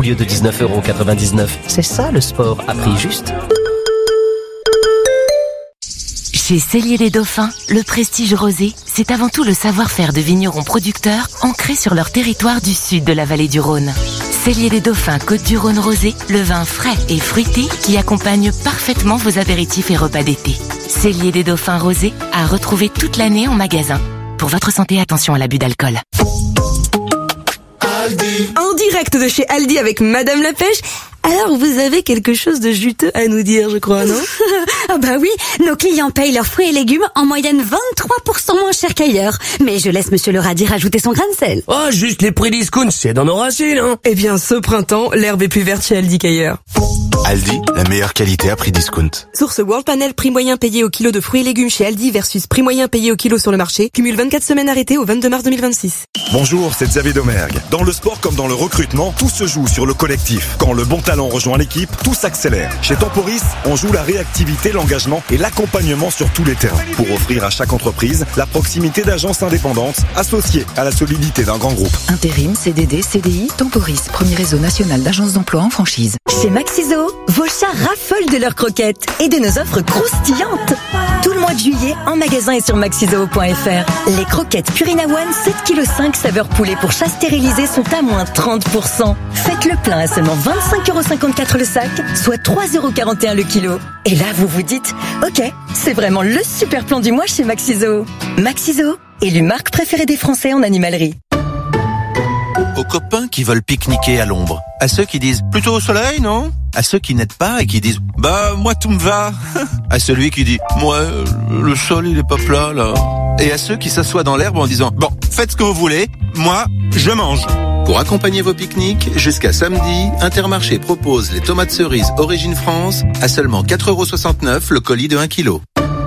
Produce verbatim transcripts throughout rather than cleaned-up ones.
lieu de dix-neuf euros quatre-vingt-dix-neuf. C'est ça le sport à prix juste. Chez Cellier les Dauphins, le prestige rosé, c'est avant tout le savoir-faire de vignerons producteurs ancrés sur leur territoire du sud de la vallée du Rhône. Cellier les Dauphins Côte-du-Rhône rosé, le vin frais et fruité qui accompagne parfaitement vos apéritifs et repas d'été. Cellier les Dauphins rosé à retrouver toute l'année en magasin. Pour votre santé, attention à l'abus d'alcool. Aldi. En direct de chez Aldi avec Madame la Pêche. Alors, vous avez quelque chose de juteux à nous dire, je crois, non? Ah bah oui, nos clients payent leurs fruits et légumes en moyenne vingt-trois pour cent moins cher qu'ailleurs. Mais je laisse Monsieur le radis rajouter son grain de sel. Oh, juste les prix discount, c'est dans nos racines, hein. Eh bien, ce printemps, l'herbe est plus verte chez Aldi qu'ailleurs. Aldi, la meilleure qualité à prix discount. Source World Panel, prix moyen payé au kilo de fruits et légumes chez Aldi versus prix moyen payé au kilo sur le marché. Cumule vingt-quatre semaines arrêtées au vingt-deux mars deux mille vingt-six. Bonjour, c'est Xavier Domergue. Dans le sport comme dans le recrutement, tout se joue sur le collectif. Quand le bon talent rejoint l'équipe, tout s'accélère. Chez Temporis, on joue la réactivité, l'engagement et l'accompagnement sur tous les terrains pour offrir à chaque entreprise la proximité d'agences indépendantes associées à la solidité d'un grand groupe. Intérim, C D D, C D I, Temporis, premier réseau national d'agences d'emploi en franchise. Chez Maxiso, vos chats raffolent de leurs croquettes et de nos offres croustillantes. Tout le mois de juillet, en magasin et sur maxiso point f r. Les croquettes Purina One sept virgule cinq kilos saveur poulet pour chat stérilisé sont à moins trente pour cent. Faites le plein à seulement vingt-cinq euros cinquante-quatre le sac, soit trois euros quarante et un le kilo. Et là, vous vous dites, ok, c'est vraiment le super plan du mois chez Maxiso. Maxiso, élu marque préférée des Français en animalerie. Aux copains qui veulent pique-niquer à l'ombre. À ceux qui disent plutôt au soleil, non? À ceux qui n'aident pas et qui disent bah moi tout me va. À celui qui dit moi le sol il est pas plat là. Et à ceux qui s'assoient dans l'herbe en disant bon faites ce que vous voulez, moi je mange. Pour accompagner vos pique-niques, jusqu'à samedi, Intermarché propose les tomates cerises Origine France à seulement quatre euros soixante-neuf le colis de un kilo.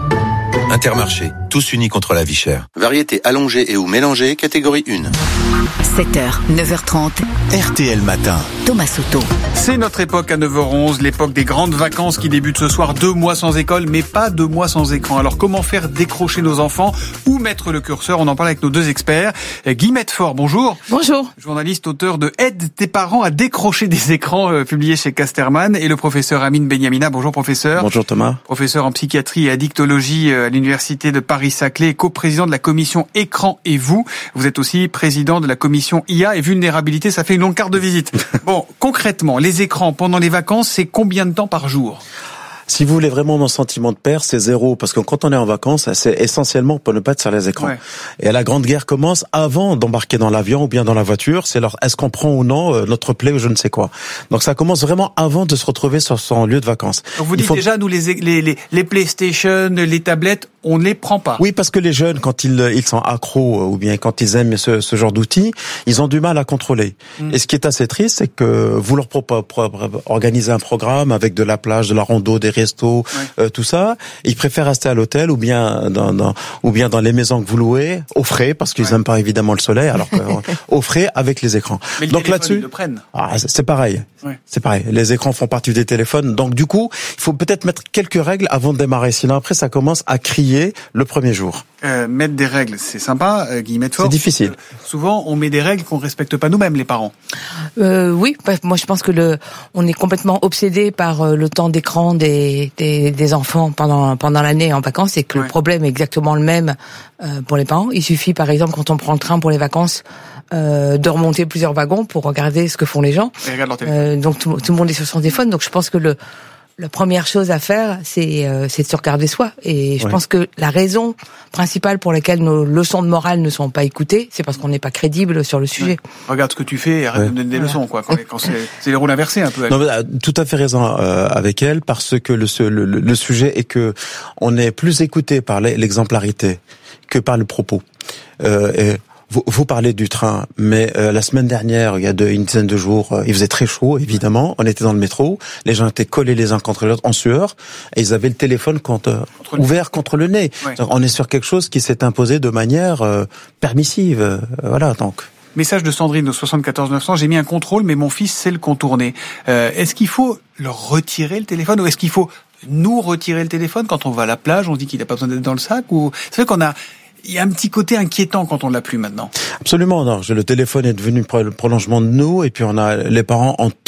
Intermarché, tous unis contre la vie chère. Variété allongée et ou mélangée, catégorie un. sept heures, neuf heures trente. R T L Matin. Thomas Soto. C'est notre époque à neuf heures onze, l'époque des grandes vacances qui débutent ce soir. Deux mois sans école, mais pas deux mois sans écran. Alors comment faire décrocher nos enfants? Où mettre le curseur? On en parle avec nos deux experts. Guy Medfort, bonjour. Bonjour. Journaliste, auteur de Aide tes parents à décrocher des écrans, euh, publié chez Casterman. Et le professeur Amine Benyamina. Bonjour professeur. Bonjour Thomas. Professeur en psychiatrie et addictologie à l'université de Paris-Saclay, coprésident de la commission Écran et vous. Vous êtes aussi président de la commission I A et vulnérabilité. Ça fait une longue carte de visite. Bon, concrètement, les écrans pendant les vacances, c'est combien de temps par jour? Si vous voulez vraiment mon sentiment de perte, c'est zéro. Parce que quand on est en vacances, c'est essentiellement pour ne pas être sur les écrans. Ouais. Et la grande guerre commence avant d'embarquer dans l'avion ou bien dans la voiture. C'est leur, est-ce qu'on prend ou non euh, notre play ou je ne sais quoi. Donc ça commence vraiment avant de se retrouver sur son lieu de vacances. Donc vous dites faut... déjà, nous, les, les, les, les PlayStation, les tablettes, on ne les prend pas. Oui, parce que les jeunes, quand ils, ils sont accros ou bien quand ils aiment ce, ce genre d'outils, ils ont du mal à contrôler. Mmh. Et ce qui est assez triste, c'est que vous leur pro- pro- organisez un programme avec de la plage, de la rando, des restos, ouais. euh, tout ça. Ils préfèrent rester à l'hôtel ou bien dans, dans ou bien dans les maisons que vous louez, au frais, parce qu'ils ouais. aiment pas évidemment le soleil, alors que, au frais avec les écrans. Mais le donc là-dessus, ils le prennent. Ah, c'est pareil. Ouais. C'est pareil. Les écrans font partie des téléphones. Donc du coup, il faut peut-être mettre quelques règles avant de démarrer. Sinon après, ça commence à crier le premier jour. Euh, mettre des règles, c'est sympa, euh, Guy Medfort. C'est difficile. Euh, souvent, on met des règles qu'on respecte pas nous-mêmes, les parents. Euh, oui, moi je pense que le, on est complètement obsédé par euh, le temps d'écran des, des, des enfants pendant pendant l'année en vacances, et que ouais. le problème est exactement le même euh, pour les parents. Il suffit, par exemple, quand on prend le train pour les vacances, euh, de remonter plusieurs wagons pour regarder ce que font les gens. Et regarde leur téléphone. Euh, donc tout, tout le monde est sur son téléphone. Donc je pense que le La première chose à faire, c'est, euh, c'est de se regarder soi. Et je ouais. pense que la raison principale pour laquelle nos leçons de morale ne sont pas écoutées, c'est parce qu'on n'est pas crédible sur le sujet. Ouais. Regarde ce que tu fais et arrête ouais. de donner des leçons, quoi. Quand, quand c'est, c'est les rôles inversés un peu. Elle. Non, mais, tout à fait raison euh, avec elle, parce que le, le, le sujet est que on est plus écouté par l'exemplarité que par le propos. Euh, et Vous, vous parlez du train, mais euh, la semaine dernière, il y a deux, une dizaine de jours, euh, il faisait très chaud, évidemment. On était dans le métro, les gens étaient collés les uns contre les autres en sueur, et ils avaient le téléphone contre, euh, contre ouvert le... contre le nez. Ouais. Donc, on est sur quelque chose qui s'est imposé de manière euh, permissive. Euh, voilà, donc. Message de Sandrine au soixante-quatorze neuf cents. J'ai mis un contrôle, mais mon fils sait le contourner. Euh, est-ce qu'il faut leur retirer le téléphone, ou est-ce qu'il faut nous retirer le téléphone quand on va à la plage? On dit qu'il n'a pas besoin d'être dans le sac, ou c'est vrai qu'on a il y a un petit côté inquiétant quand on l'a plus maintenant. Absolument, non. Le téléphone est devenu le prolongement de nous, et puis on a les parents ont